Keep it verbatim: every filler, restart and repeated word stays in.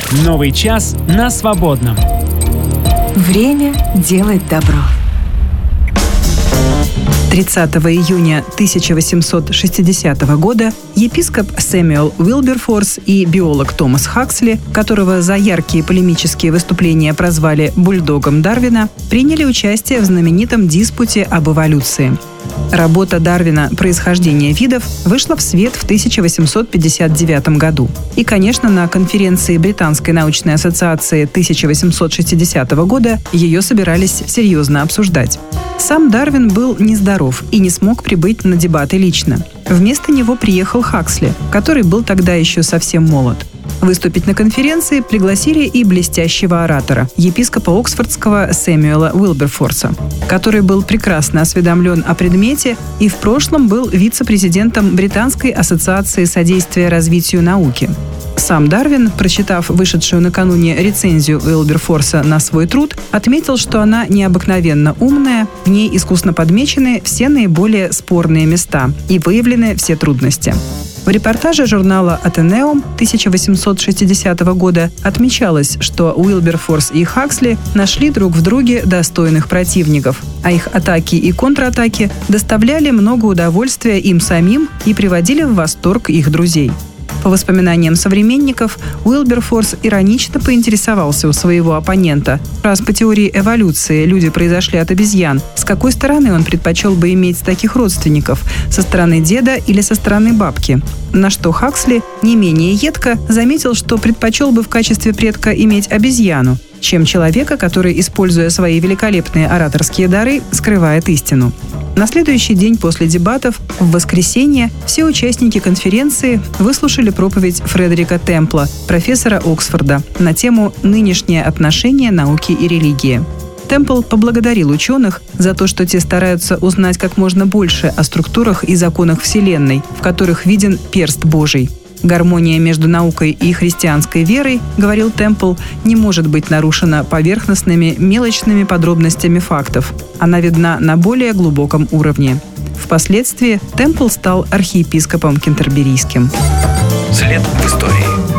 Новый час на свободном. Время делать добро. тридцатого июня тысяча восемьсот шестидесятого года епископ Сэмюэл Уилберфорс и биолог Томас Хаксли, которого за яркие полемические выступления прозвали «бульдогом Дарвина», приняли участие в знаменитом диспуте об эволюции. Работа Дарвина «Происхождение видов» вышла в свет в тысяча восемьсот пятьдесят девятом году. И, конечно, на конференции Британской научной ассоциации тысяча восемьсот шестидесятого года ее собирались серьезно обсуждать. Сам Дарвин был нездоров и не смог прибыть на дебаты лично. Вместо него приехал Хаксли, который был тогда еще совсем молод. Выступить на конференции пригласили и блестящего оратора, епископа Оксфордского Сэмюэла Уилберфорса, который был прекрасно осведомлен о предмете и в прошлом был вице-президентом Британской ассоциации содействия развитию науки. Сам Дарвин, прочитав вышедшую накануне рецензию Уилберфорса на свой труд, отметил, что она необыкновенно умная, в ней искусно подмечены все наиболее спорные места и выявлены все трудности. В репортаже журнала «Атенеум» тысяча восемьсот шестидесятого года отмечалось, что Уилберфорс и Хаксли нашли друг в друге достойных противников, а их атаки и контратаки доставляли много удовольствия им самим и приводили в восторг их друзей. По воспоминаниям современников, Уилберфорс иронично поинтересовался у своего оппонента, раз по теории эволюции люди произошли от обезьян, с какой стороны он предпочел бы иметь таких родственников – со стороны деда или со стороны бабки. На что Хаксли не менее едко заметил, что предпочел бы в качестве предка иметь обезьяну, чем человека, который, используя свои великолепные ораторские дары, скрывает истину. На следующий день после дебатов, в воскресенье, все участники конференции выслушали проповедь Фредерика Темпла, профессора Оксфорда, на тему «Нынешнее отношение науки и религии». Темпл поблагодарил ученых за то, что те стараются узнать как можно больше о структурах и законах Вселенной, в которых виден перст Божий. Гармония между наукой и христианской верой, говорил Темпл, не может быть нарушена поверхностными, мелочными подробностями фактов. Она видна на более глубоком уровне. Впоследствии Темпл стал архиепископом Кентерберийским. След в истории.